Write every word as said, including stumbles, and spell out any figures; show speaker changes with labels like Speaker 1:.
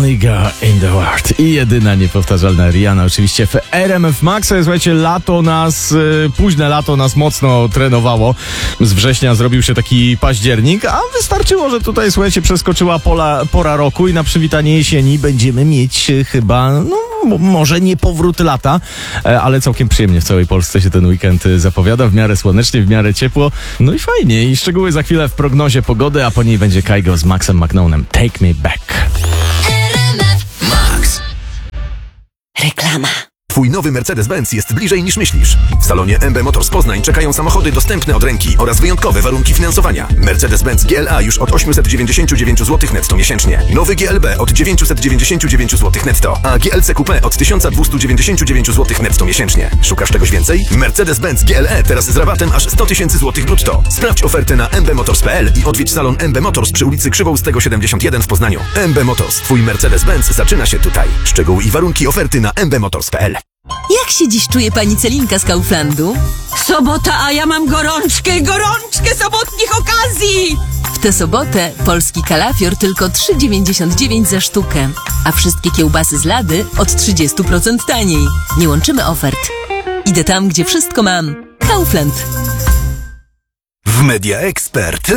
Speaker 1: Only Girl in the World. I jedyna niepowtarzalna Rihanna oczywiście w R M F Max. Słuchajcie, lato nas, y, późne lato nas mocno trenowało. Z września zrobił się taki październik, a wystarczyło, że tutaj, słuchajcie, przeskoczyła pola, pora roku i na przywitanie jesieni będziemy mieć y, chyba, no może nie powrót lata, y, ale całkiem przyjemnie w całej Polsce się ten weekend y, zapowiada. W miarę słonecznie, w miarę ciepło. No i fajnie. I szczegóły za chwilę w prognozie pogody, a po niej będzie Kygo z Maxem McKnownem. Take me back.
Speaker 2: Max.
Speaker 3: Reklama.
Speaker 2: Twój nowy Mercedes-Benz jest bliżej niż myślisz. W salonie M B Motors Poznań czekają samochody dostępne od ręki oraz wyjątkowe warunki finansowania. Mercedes-Benz G L A już od osiemset dziewięćdziesiąt dziewięć złotych netto miesięcznie. Nowy G L B od dziewięćset dziewięćdziesiąt dziewięć złotych netto, a G L C Coupe od tysiąc dwieście dziewięćdziesiąt dziewięć złotych netto miesięcznie. Szukasz czegoś więcej? Mercedes-Benz G L E teraz z rabatem aż sto tysięcy złotych brutto. Sprawdź ofertę na m b motors kropka p l i odwiedź salon M B Motors przy ulicy Krzywoustego siedemdziesiąt jeden w Poznaniu. M B Motors. Twój Mercedes-Benz zaczyna się tutaj. Szczegóły i warunki oferty na m b motors kropka p l.
Speaker 3: Jak się dziś czuje pani Celinka z Kauflandu?
Speaker 4: Sobota, a ja mam gorączkę, gorączkę sobotnich okazji!
Speaker 3: W tę sobotę polski kalafior tylko trzy dziewięćdziesiąt dziewięć za sztukę, a wszystkie kiełbasy z Lady od trzydzieści procent taniej. Nie łączymy ofert. Idę tam, gdzie wszystko mam. Kaufland.
Speaker 2: W Media Expert